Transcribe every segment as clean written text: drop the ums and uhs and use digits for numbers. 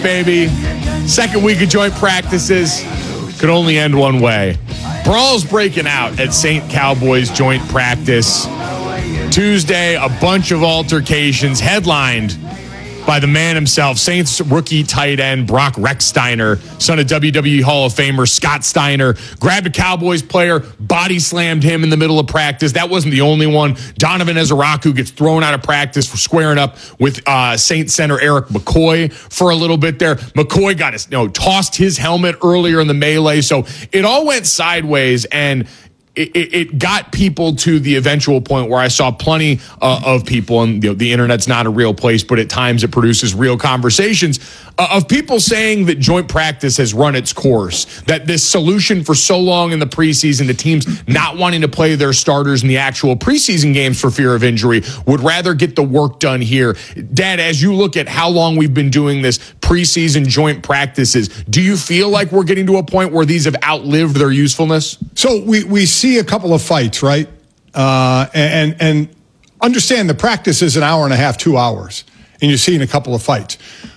Baby, second week of joint practices could only end one way. Brawls breaking out at St. Cowboys joint practice. Tuesday, a bunch of altercations headlined by the man himself, Saints rookie tight end Brock Rechsteiner, son of WWE Hall of Famer Scott Steiner, grabbed a Cowboys player, body slammed him in the middle of practice. That wasn't the only one. Donovan Ezeraku gets thrown out of practice for squaring up with Saints center Eric McCoy for a little bit there. McCoy got tossed his helmet earlier in the melee, so it all went sideways, and it got people to the eventual point where I saw plenty of people, and the internet's not a real place, but at times it produces real conversations, of people saying that joint practice has run its course, that this solution for so long in the preseason to teams not wanting to play their starters in the actual preseason games for fear of injury would rather get the work done here. Dad, as you look at how long we've been doing this preseason joint practices, do you feel like we're getting to a point where these have outlived their usefulness? So we see a couple of fights, right? And understand the practice is an hour and a half, 2 hours, and you're seeing a couple of fights.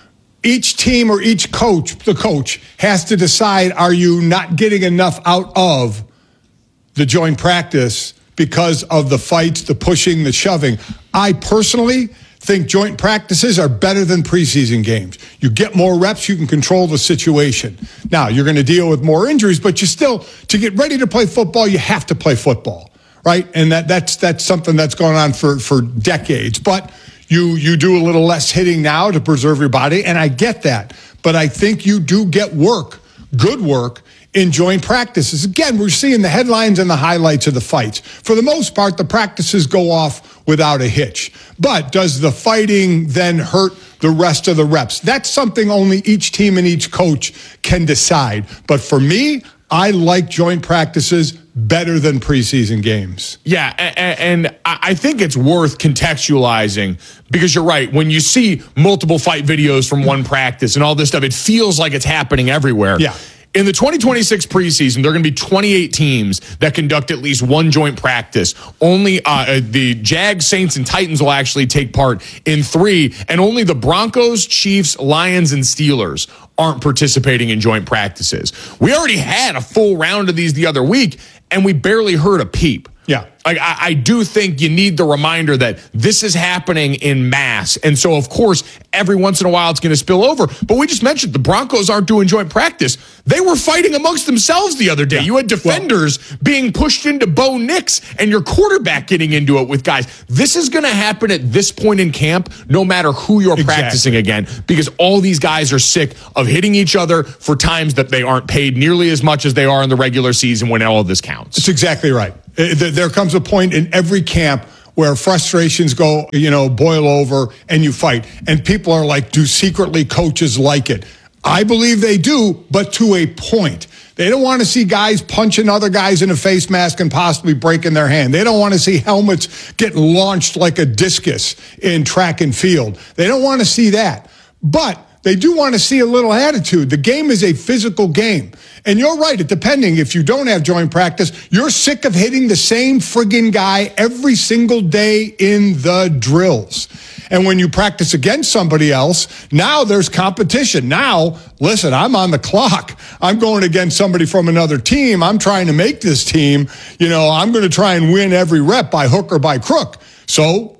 Each team or each coach, the coach, has to decide, are you not getting enough out of the joint practice because of the fights, the pushing, the shoving? I personally think joint practices are better than preseason games. You get more reps, you can control the situation. Now, you're going to deal with more injuries, but you still, to get ready to play football, you have to play football, right? And that's something that's going on for decades. But you do a little less hitting now to preserve your body, and I get that. But I think you do get work, good work, in joint practices. Again, we're seeing the headlines and the highlights of the fights. For the most part, the practices go off without a hitch. But does the fighting then hurt the rest of the reps? That's something only each team and each coach can decide. But for me, I like joint practices better than preseason games. Yeah, and I think it's worth contextualizing, because you're right. When you see multiple fight videos from one practice and all this stuff, it feels like it's happening everywhere. Yeah. In the 2026 preseason, there are going to be 28 teams that conduct at least one joint practice. Only the Jags, Saints, and Titans will actually take part in 3, and only the Broncos, Chiefs, Lions, and Steelers aren't participating in joint practices. We already had a full round of these the other week, and we barely heard a peep. Yeah. Like, I do think you need the reminder that this is happening in mass. And so, of course, every once in a while it's going to spill over. But we just mentioned the Broncos aren't doing joint practice. They were fighting amongst themselves the other day. Yeah. You had defenders being pushed into Bo Nix and your quarterback getting into it with guys. This is going to happen at this point in camp, no matter who you're practicing again, because all these guys are sick of hitting each other for times that they aren't paid nearly as much as they are in the regular season when all of this counts. That's exactly right. There comes a point in every camp where frustrations go, boil over and you fight. And people are like, do secretly coaches like it? I believe they do, but to a point. They don't want to see guys punching other guys in a face mask and possibly breaking their hand. They don't want to see helmets get launched like a discus in track and field. They don't want to see that. But they do want to see a little attitude. The game is a physical game. And you're right, depending, if you don't have joint practice, you're sick of hitting the same friggin' guy every single day in the drills. And when you practice against somebody else, now there's competition. Now, listen, I'm on the clock. I'm going against somebody from another team. I'm trying to make this team. I'm going to try and win every rep by hook or by crook. So,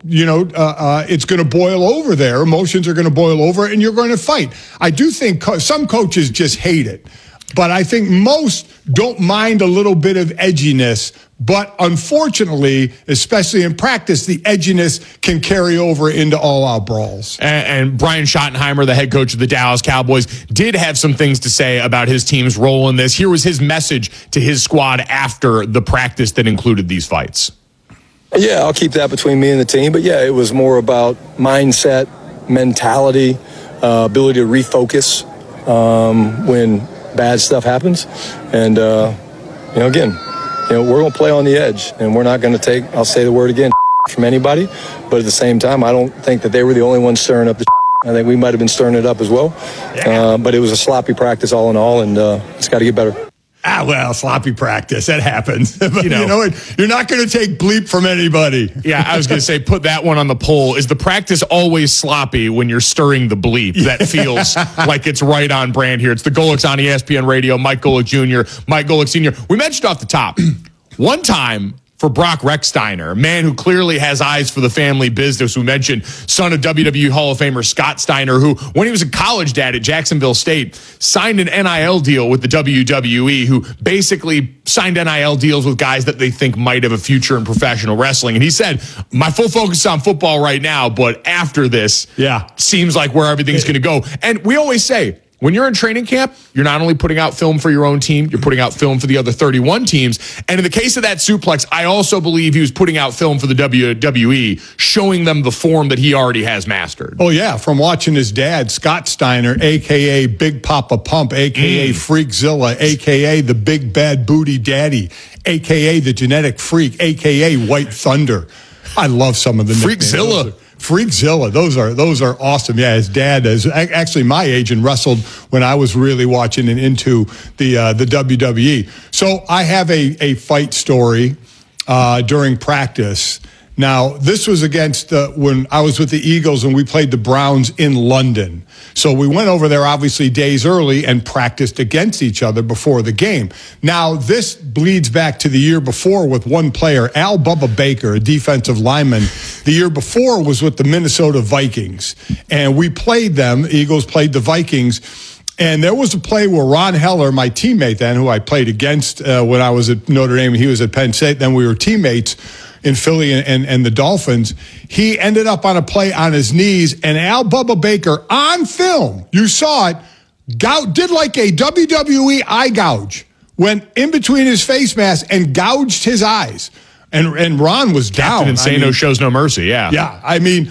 it's going to boil over there. Emotions are going to boil over, and you're going to fight. I do think some coaches just hate it. But I think most don't mind a little bit of edginess. But unfortunately, especially in practice, the edginess can carry over into all-out brawls. And Brian Schottenheimer, the head coach of the Dallas Cowboys, did have some things to say about his team's role in this. Here was his message to his squad after the practice that included these fights. Yeah, I'll keep that between me and the team. But, yeah, it was more about mindset, mentality, ability to refocus when bad stuff happens. And, again, we're going to play on the edge, and we're not going to take, I'll say the word again, from anybody. But at the same time, I don't think that they were the only ones stirring up the I think we might have been stirring it up as well. Yeah. But it was a sloppy practice all in all, and it's got to get better. Well, sloppy practice. That happens. But you know what? You're not going to take bleep from anybody. Yeah, I was going to say, put that one on the poll. Is the practice always sloppy when you're stirring the bleep? That feels like it's right on brand here. It's the Golics on ESPN Radio. Mike Golic Jr., Mike Golic Sr. We mentioned off the top, one time for Brock Rechsteiner, a man who clearly has eyes for the family business. We mentioned son of WWE Hall of Famer Scott Steiner, who, when he was a college dad at Jacksonville State, signed an NIL deal with the WWE, who basically signed NIL deals with guys that they think might have a future in professional wrestling. And he said, my full focus is on football right now, but after this, seems like where everything's going to go. And we always say, when you're in training camp, you're not only putting out film for your own team, you're putting out film for the other 31 teams. And in the case of that suplex, I also believe he was putting out film for the WWE, showing them the form that he already has mastered. Oh, yeah. From watching his dad, Scott Steiner, a.k.a. Big Papa Pump, a.k.a. Freakzilla, a.k.a. the Big Bad Booty Daddy, a.k.a. the Genetic Freak, a.k.a. White Thunder. I love some of the nicknames. Freakzilla. Those are awesome. Yeah, his dad is actually my age and wrestled when I was really watching and into the WWE. So I have a fight story during practice. Now, this was against when I was with the Eagles and we played the Browns in London. So we went over there obviously days early and practiced against each other before the game. Now, this bleeds back to the year before with one player, Al Bubba Baker, a defensive lineman. The year before was with the Minnesota Vikings. And we played them. Eagles played the Vikings. And there was a play where Ron Heller, my teammate then, who I played against when I was at Notre Dame and he was at Penn State, then we were teammates in Philly and the Dolphins, he ended up on a play on his knees, and Al Bubba Baker, on film, you saw it, did like a WWE eye gouge, went in between his face mask and gouged his eyes. And Ron was down. Captain Insano shows no mercy, yeah. Yeah, I mean,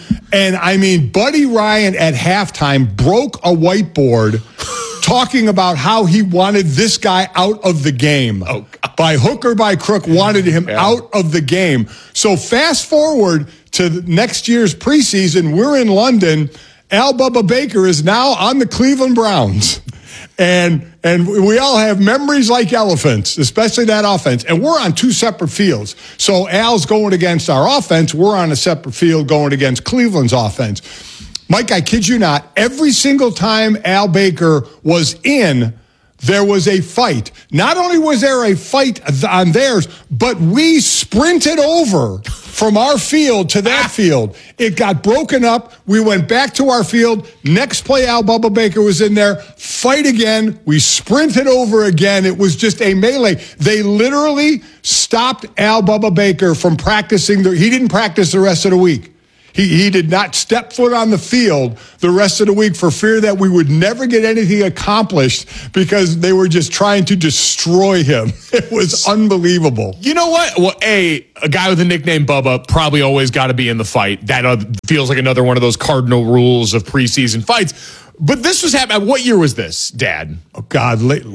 Buddy Ryan at halftime broke a whiteboard talking about how he wanted this guy out of the game. Oh, by hook or by crook, wanted him out of the game. So fast forward to next year's preseason, we're in London. Al Bubba Baker is now on the Cleveland Browns. And we all have memories like elephants, especially that offense. And we're on two separate fields. So Al's going against our offense. We're on a separate field going against Cleveland's offense. Mike, I kid you not, every single time Al Baker was in, there was a fight. Not only was there a fight on theirs, but we sprinted over from our field to that field. It got broken up. We went back to our field. Next play, Al Bubba Baker was in there. Fight again. We sprinted over again. It was just a melee. They literally stopped Al Bubba Baker from practicing. He didn't practice the rest of the week. He did not step foot on the field the rest of the week for fear that we would never get anything accomplished because they were just trying to destroy him. It was unbelievable. You know what? Well, a guy with the nickname Bubba probably always got to be in the fight. That feels like another one of those cardinal rules of preseason fights. But this was happening. What year was this, Dad? Oh God, late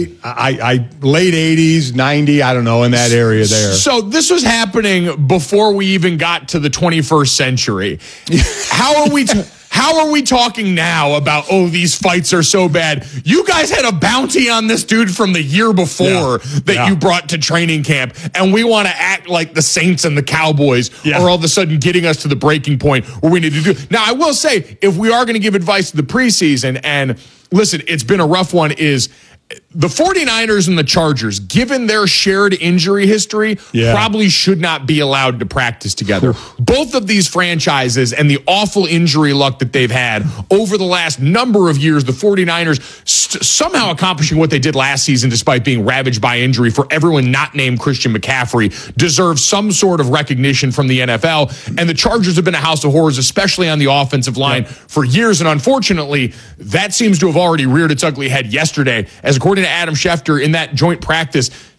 80s, 90, I don't know, in that area there. So this was happening before we even got to the 21st century. How are we talking now about, these fights are so bad? You guys had a bounty on this dude from the year before you brought to training camp, and we want to act like the Saints and the Cowboys are all of a sudden getting us to the breaking point where we need to do. Now, I will say, if we are going to give advice to the preseason, and listen, it's been a rough one, is the 49ers and the Chargers, given their shared injury history, probably should not be allowed to practice together. Both of these franchises and the awful injury luck that they've had over the last number of years, the 49ers somehow accomplishing what they did last season despite being ravaged by injury for everyone not named Christian McCaffrey, deserves some sort of recognition from the NFL. And the Chargers have been a house of horrors, especially on the offensive line for years. And unfortunately, that seems to have already reared its ugly head yesterday, as according to Adam Schefter, in that joint practice,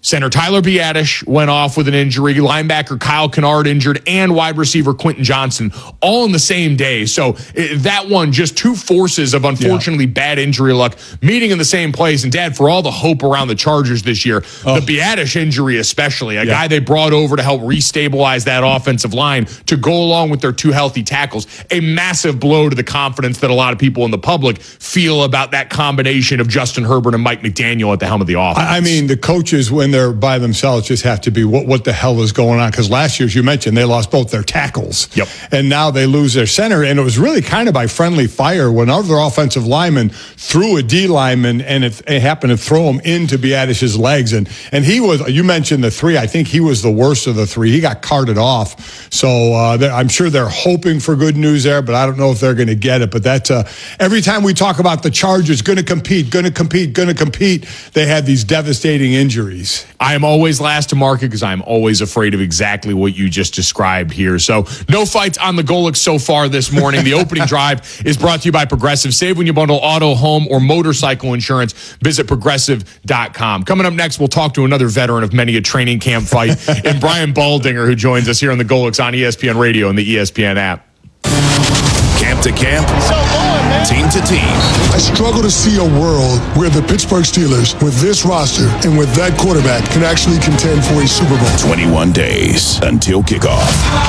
Center Tyler Biadasz went off with an injury, linebacker Kyle Kennard injured, and wide receiver Quentin Johnson all in the same day. So that one, just two forces of unfortunately bad injury luck meeting in the same place. And Dad, for all the hope around the Chargers this year, the Biadasz injury especially, a guy they brought over to help restabilize that offensive line to go along with their two healthy tackles, a massive blow to the confidence that a lot of people in the public feel about that combination of Justin Herbert and Mike McDaniel at the helm of the offense. I mean, the coaches, when they're by themselves, just have to be, what the hell is going on? Because last year, as you mentioned, they lost both their tackles. Yep. And now they lose their center. And it was really kind of by friendly fire when other offensive lineman threw a D lineman and it happened to throw him into Biadasz's legs. And he was, you mentioned the three, I think he was the worst of the three. He got carted off. So I'm sure they're hoping for good news there, but I don't know if they're going to get it. But that's every time we talk about the Chargers going to compete, they have these devastating injuries. I am always last to market because I'm always afraid of exactly what you just described here. So no fights on the Golics so far this morning. The opening drive is brought to you by Progressive. Save when you bundle auto, home, or motorcycle insurance. Visit Progressive.com. Coming up next, we'll talk to another veteran of many a training camp fight in Brian Baldinger, who joins us here on the Golics on ESPN Radio and the ESPN app. Camp to camp, team to team. I struggle to see a world where the Pittsburgh Steelers, with this roster and with that quarterback, can actually contend for a Super Bowl. 21 days until kickoff.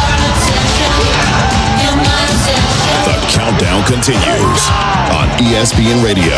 The countdown continues on ESPN Radio.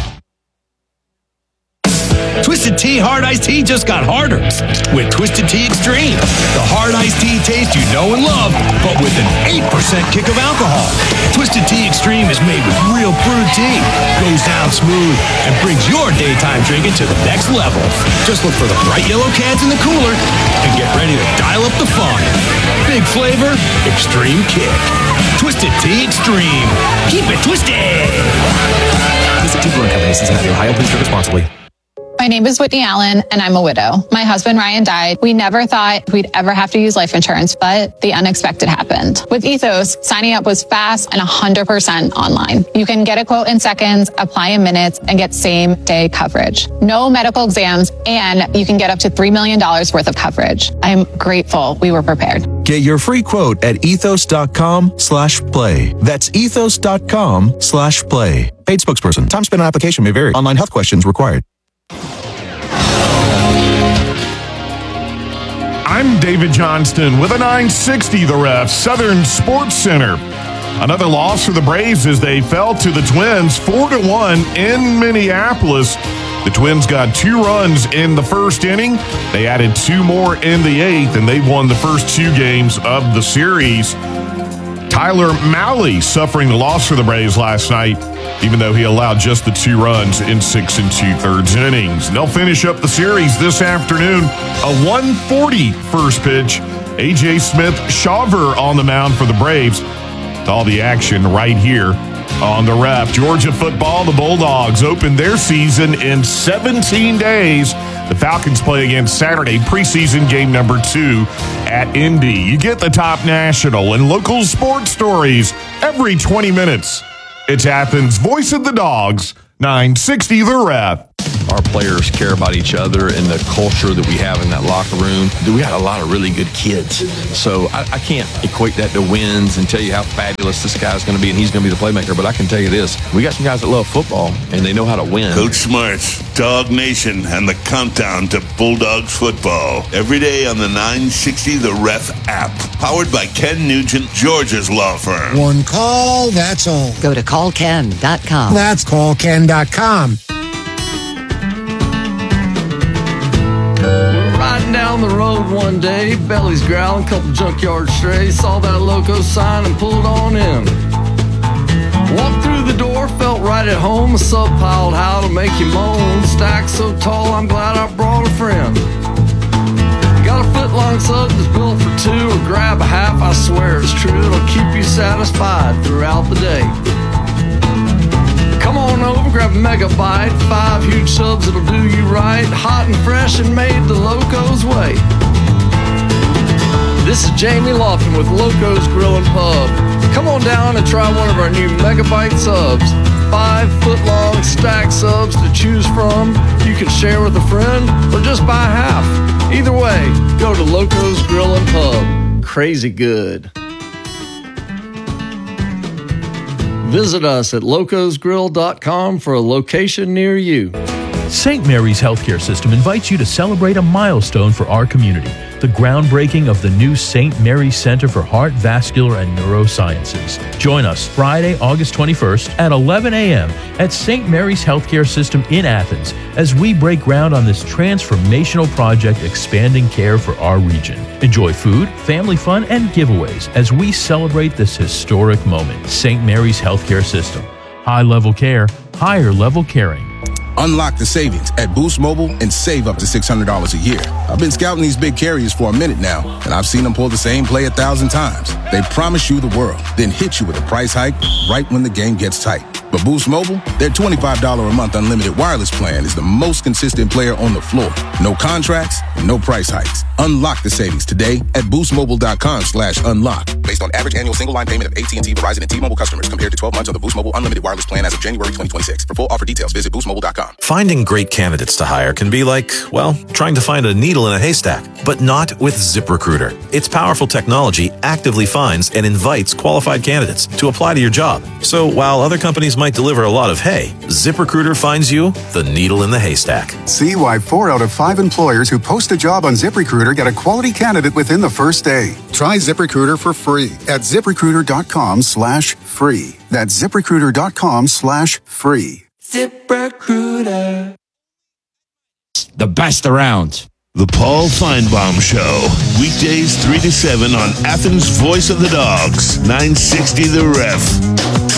Twisted Tea Hard Iced Tea just got harder with Twisted Tea Extreme. The hard iced tea taste you know and love, but with an 8% kick of alcohol. Twisted Tea Extreme is made with real brewed tea, goes down smooth, and brings your daytime drinking to the next level. Just look for the bright yellow cans in the cooler and get ready to dial up the fun. Big flavor, extreme kick. Twisted Tea Extreme. Keep it twisted. Visit Tea Brewing Company, Cincinnati, Ohio. Please drink responsibly. My name is Whitney Allen, and I'm a widow. My husband, Ryan, died. We never thought we'd ever have to use life insurance, but the unexpected happened. With Ethos, signing up was fast and 100% online. You can get a quote in seconds, apply in minutes, and get same-day coverage. No medical exams, and you can get up to $3 million worth of coverage. I'm grateful we were prepared. Get your free quote at ethos.com/play. That's ethos.com/play. Paid spokesperson. Time spent on application may vary. Online health questions required. I'm David Johnston with a 960 The Ref, Southern Sports Center. Another loss for the Braves as they fell to the Twins 4-1 in Minneapolis. The Twins got 2 runs in the first inning. They added 2 more in the 8th, and they've won the first 2 games of the series. Tyler Mahle suffering the loss for the Braves last night, even though he allowed just the 2 runs in 6 2/3 innings. And they'll finish up the series this afternoon. A 1:40 first pitch. A.J. Smith-Shawver on the mound for the Braves. With all the action right here on the Ref. Georgia football, the Bulldogs opened their season in 17 days. The Falcons play again Saturday, preseason game number 2 at Indy. You get the top national and local sports stories every 20 minutes. It's Athens' Voice of the Dogs, 960 The Ref. Our players care about each other and the culture that we have in that locker room. We got a lot of really good kids. So I can't equate that to wins and tell you how fabulous this guy's going to be and he's going to be the playmaker. But I can tell you this. We got some guys that love football and they know how to win. Coach Smarts, Dog Nation, and the countdown to Bulldogs football. Every day on the 960 The Ref app. Powered by Ken Nugent, Georgia's law firm. One call, that's all. Go to callken.com. That's callken.com. Riding down the road one day, belly's growling, couple junkyard strays, saw that loco sign and pulled on in. Walked through the door, felt right at home, a sub piled how to make you moan. Stack so tall, I'm glad I brought a friend. Got a foot-long sub that's built for 2, or grab a half, I swear it's true, it'll keep you satisfied throughout the day. Come on over, grab a megabyte, 5 huge subs that'll do you right, hot and fresh and made the Loco's way. This is Jamie Lofton with Loco's Grill and Pub. Come on down and try one of our new megabyte subs. 5 foot long stack subs to choose from. You can share with a friend or just buy half. Either way, go to Loco's Grill and Pub. Crazy good. Visit us at locosgrill.com for a location near you. St. Mary's Healthcare System invites you to celebrate a milestone for our community, the groundbreaking of the new St. Mary's Center for Heart, Vascular, and Neurosciences. Join us Friday, August 21st at 11 a.m. at St. Mary's Healthcare System in Athens as we break ground on this transformational project expanding care for our region. Enjoy food, family fun, and giveaways as we celebrate this historic moment. St. Mary's Healthcare System. High-level care, higher-level caring. Unlock the savings at Boost Mobile and save up to $600 a year. I've been scouting these big carriers for a minute now, and I've seen them pull the same play 1,000 times. They promise you the world, then hit you with a price hike right when the game gets tight. But Boost Mobile, their $25 a month unlimited wireless plan is the most consistent player on the floor. No contracts, no price hikes. Unlock the savings today at boostmobile.com/unlock. Based on average annual single line payment of AT&T, Verizon, and T-Mobile customers compared to 12 months on the Boost Mobile unlimited wireless plan as of January 2026. For full offer details, visit boostmobile.com. Finding great candidates to hire can be like, well, trying to find a needle in a haystack, but not with ZipRecruiter. Its powerful technology actively finds and invites qualified candidates to apply to your job. So while other companies might deliver a lot of hay, ZipRecruiter finds you the needle in the haystack. See why 4 out of 5 employers who post a job on ZipRecruiter get a quality candidate within the first day. Try ZipRecruiter for free at ZipRecruiter.com/free. That's ZipRecruiter.com/free. ZipRecruiter. The best around. The Paul Feinbaum Show. Weekdays 3 to 7 on Athens' Voice of the Dogs. 960 The Ref.